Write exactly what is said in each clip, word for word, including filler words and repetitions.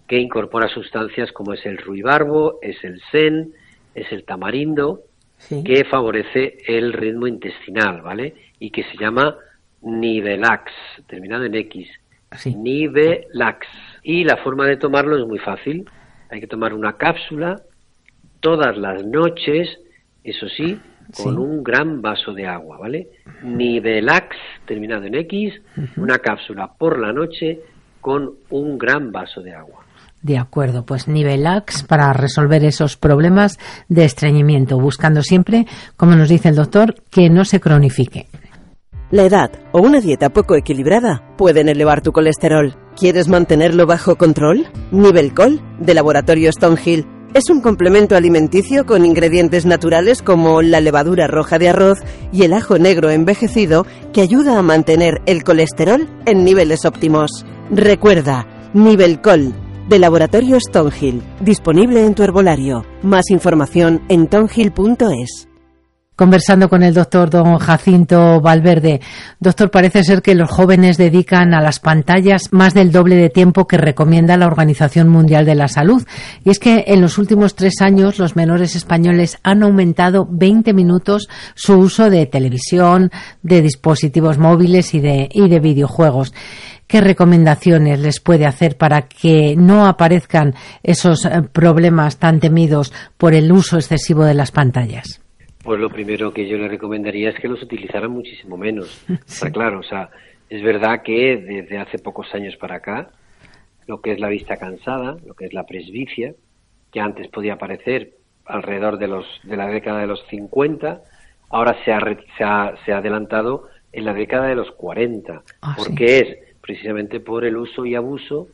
que incorpora sustancias como es el ruibarbo, es el sen, es el tamarindo, sí, que favorece el ritmo intestinal, ¿vale? Y que se llama Nivelax, terminado en X. Sí. Nivelax. Y la forma de tomarlo es muy fácil. Hay que tomar una cápsula todas las noches, eso sí, con sí. un gran vaso de agua, ¿vale? Nivelax, terminado en X, uh-huh. una cápsula por la noche con un gran vaso de agua. De acuerdo, pues Nivelax para resolver esos problemas de estreñimiento, buscando siempre, como nos dice el doctor, que no se cronifique. La edad o una dieta poco equilibrada pueden elevar tu colesterol. ¿Quieres mantenerlo bajo control? Nivelcol, de Laboratorio Stonehill, es un complemento alimenticio con ingredientes naturales como la levadura roja de arroz y el ajo negro envejecido que ayuda a mantener el colesterol en niveles óptimos. Recuerda, Nivelcol, de Laboratorio Stonehill, disponible en tu herbolario. Más información en tonhill punto es. Conversando con el doctor don Jacinto Valverde. Doctor, parece ser que los jóvenes dedican a las pantallas más del doble de tiempo que recomienda la Organización Mundial de la Salud. Y es que en los últimos tres años los menores españoles han aumentado veinte minutos su uso de televisión, de dispositivos móviles y de, y de videojuegos. ¿Qué recomendaciones les puede hacer para que no aparezcan esos problemas tan temidos por el uso excesivo de las pantallas? Pues lo primero que yo le recomendaría es que los utilizaran muchísimo menos. Sí. Está claro, o sea, es verdad que desde hace pocos años para acá, lo que es la vista cansada, lo que es la presbicia, que antes podía aparecer alrededor de los de la década de los cincuenta, ahora se ha, se ha, se ha adelantado en la década de los cuarenta, ah, porque sí. es precisamente por el uso y abuso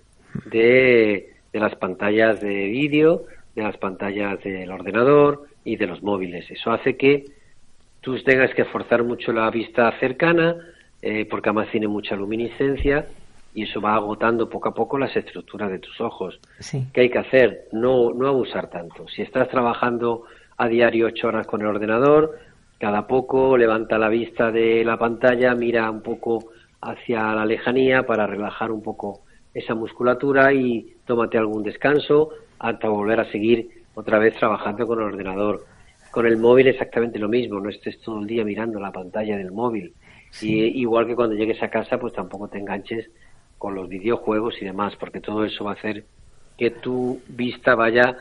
de, de las pantallas de vídeo, de las pantallas del ordenador y de los móviles. Eso hace que tú tengas que forzar mucho la vista cercana, eh, porque además tiene mucha luminiscencia y eso va agotando poco a poco las estructuras de tus ojos. Sí. ¿Qué hay que hacer? No, no abusar tanto. Si estás trabajando a diario ocho horas con el ordenador, cada poco levanta la vista de la pantalla, mira un poco hacia la lejanía para relajar un poco esa musculatura y tómate algún descanso hasta volver a seguir otra vez trabajando con el ordenador. Con el móvil exactamente lo mismo, no estés todo el día mirando la pantalla del móvil. Sí. Y igual que cuando llegues a casa, pues tampoco te enganches con los videojuegos y demás, porque todo eso va a hacer que tu vista vaya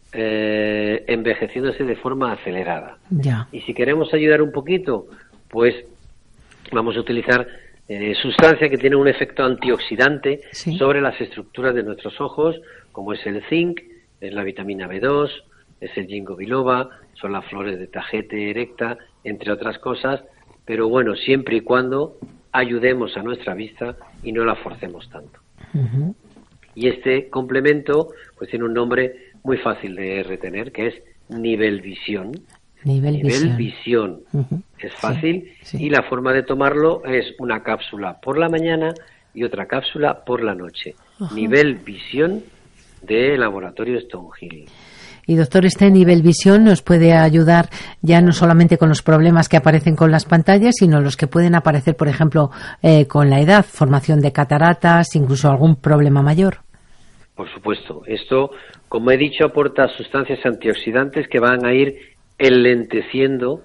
eh, envejeciéndose de forma acelerada. Ya. Y si queremos ayudar un poquito, pues vamos a utilizar eh, sustancia que tiene un efecto antioxidante sí. sobre las estructuras de nuestros ojos, como es el zinc, es la vitamina B dos, es el ginkgo biloba, son las flores de tajete erecta, entre otras cosas, pero bueno, siempre y cuando ayudemos a nuestra vista y no la forcemos tanto. Uh-huh. Y este complemento pues tiene un nombre muy fácil de retener, que es Nivelvisión. Nivelvisión. Uh-huh. Es fácil sí, sí. y la forma de tomarlo es una cápsula por la mañana y otra cápsula por la noche. Uh-huh. Nivelvisión de Laboratorio Stonehill. Y doctor, este Nivelvisión nos puede ayudar ya no solamente con los problemas que aparecen con las pantallas, sino los que pueden aparecer, por ejemplo, eh, con la edad, formación de cataratas, incluso algún problema mayor. Por supuesto. Esto, como he dicho, aporta sustancias antioxidantes que van a ir enlenteciendo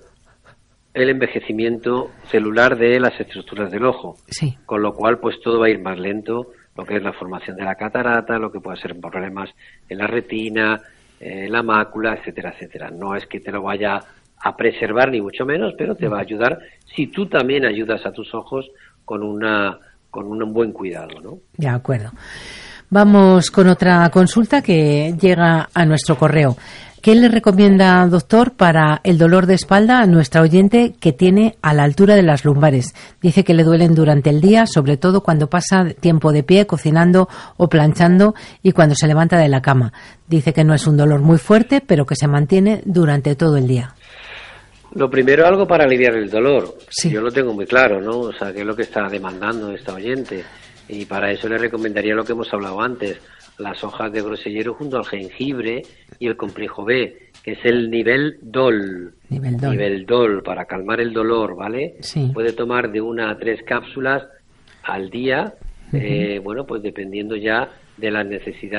el envejecimiento celular de las estructuras del ojo. Sí. Con lo cual, pues todo va a ir más lento, lo que es la formación de la catarata, lo que puede ser problemas en la retina, eh, la mácula, etcétera, etcétera. No es que te lo vaya a preservar ni mucho menos, pero te va a ayudar si tú también ayudas a tus ojos con una con un buen cuidado, ¿no? De acuerdo. Vamos con otra consulta que llega a nuestro correo. ¿Qué le recomienda, doctor, para el dolor de espalda a nuestra oyente que tiene a la altura de las lumbares? Dice que le duelen durante el día, sobre todo cuando pasa tiempo de pie cocinando o planchando y cuando se levanta de la cama. Dice que no es un dolor muy fuerte, pero que se mantiene durante todo el día. Lo primero, algo para aliviar el dolor. Sí. Yo lo tengo muy claro, ¿no? O sea, qué es lo que está demandando esta oyente. Y para eso le recomendaría lo que hemos hablado antes, las hojas de grosellero junto al jengibre y el complejo B, que es el Niveldol. Niveldol. Niveldol, para calmar el dolor, ¿vale? Sí. Puede tomar de una a tres cápsulas al día, uh-huh. eh, bueno, pues dependiendo ya de las necesidades